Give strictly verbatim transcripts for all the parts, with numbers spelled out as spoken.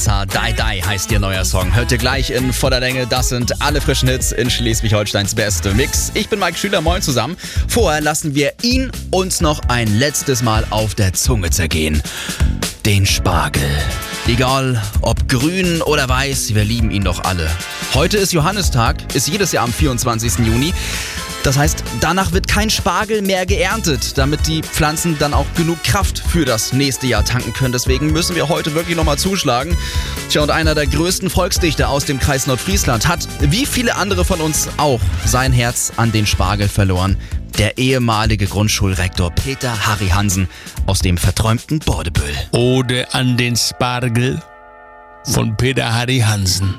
Salsa Dai Dai heißt ihr neuer Song. Hört ihr gleich in voller Länge. Das sind alle frischen Hits in Schleswig-Holsteins beste Mix. Ich bin Mike Schüler, moin zusammen. Vorher lassen wir ihn uns noch ein letztes Mal auf der Zunge zergehen. Den Spargel. Egal, ob grün oder weiß, wir lieben ihn doch alle. Heute ist Johannistag, ist jedes Jahr am vierundzwanzigsten Juni. Das heißt, danach wird kein Spargel mehr geerntet, damit die Pflanzen dann auch genug Kraft für das nächste Jahr tanken können. Deswegen müssen wir heute wirklich nochmal zuschlagen. Tja, und einer der größten Volksdichter aus dem Kreis Nordfriesland hat, wie viele andere von uns auch, sein Herz an den Spargel verloren. Der ehemalige Grundschulrektor Peter Harry Hansen aus dem verträumten Bordebüll. Ode an den Spargel von Peter Harry Hansen.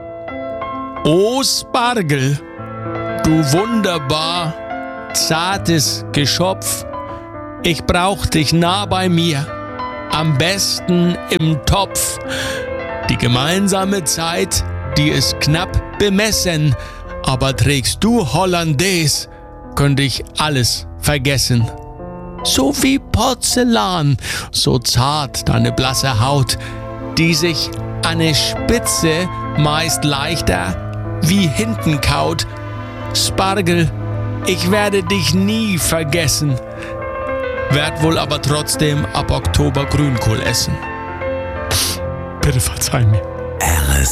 O Spargel, du wunderbar zartes Geschöpf, ich brauch dich nah bei mir, am besten im Topf. Die gemeinsame Zeit, die ist knapp bemessen, aber trägst du Hollandaise, könnte ich alles vergessen. So wie Porzellan, so zart deine blasse Haut, die sich an der Spitze meist leichter wie hinten kaut. Spargel, ich werde dich nie vergessen, werd wohl aber trotzdem ab Oktober Grünkohl essen. Bitte verzeih mir.